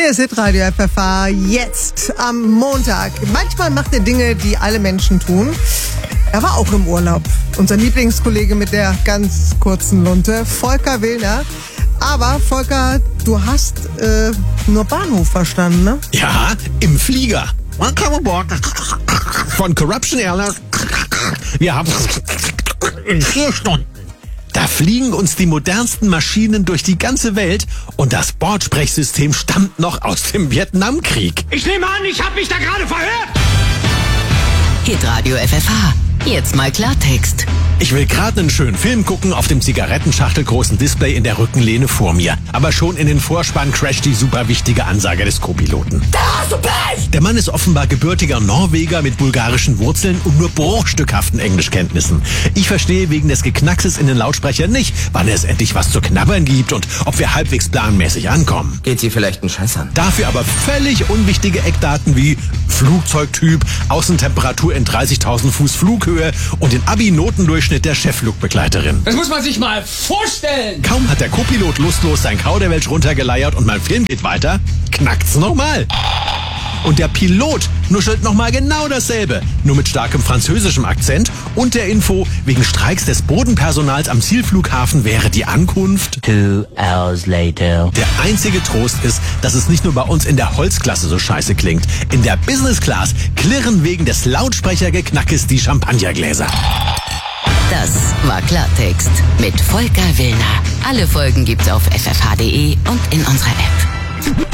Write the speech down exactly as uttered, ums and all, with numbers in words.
Hier ist Hitradio F F H, jetzt am Montag. Manchmal macht er Dinge, die alle Menschen tun. Er war auch im Urlaub. Unser Lieblingskollege mit der ganz kurzen Lunte, Volker Willner. Aber Volker, du hast äh, nur Bahnhof verstanden, ne? Ja, im Flieger. Welcome aboard. Von Corruption Airlines. Wir haben in vier Stunden. Da fliegen uns die modernsten Maschinen durch die ganze Welt und das Bordsprechsystem stammt noch aus dem Vietnamkrieg. Ich nehme an, ich habe mich da gerade verhört. Hitradio F F H. Jetzt mal Klartext. Ich will gerade einen schönen Film gucken auf dem zigarettenschachtelgroßen Display in der Rückenlehne vor mir. Aber schon in den Vorspann crasht die super wichtige Ansage des Co-Piloten. Da hast du Pech! Der Mann ist offenbar gebürtiger Norweger mit bulgarischen Wurzeln und nur bruchstückhaften Englischkenntnissen. Ich verstehe wegen des Geknackses in den Lautsprechern nicht, wann es endlich was zu knabbern gibt und ob wir halbwegs planmäßig ankommen. Geht sie vielleicht einen Scheiß an? Dafür aber völlig unwichtige Eckdaten wie Flugzeugtyp, Außentemperatur in dreißigtausend Fuß Flughöhe und den Abi-Notendurchschnitt der Chefflugbegleiterin. Das muss man sich mal vorstellen. Kaum hat der Co-Pilot lustlos sein Kauderwelsch runtergeleiert und mein Film geht weiter, knackt's nochmal. Und der Pilot nuschelt nochmal genau dasselbe, nur mit starkem französischem Akzent und der Info, wegen Streiks des Bodenpersonals am Zielflughafen wäre die Ankunft. Two hours later. Der einzige Trost ist, dass es nicht nur bei uns in der Holzklasse so scheiße klingt. In der Business Class klirren wegen des Lautsprechergeknackes die Champagnergläser. Das war Klartext mit Volker Willner. Alle Folgen gibt's auf f f h punkt d e und in unserer App.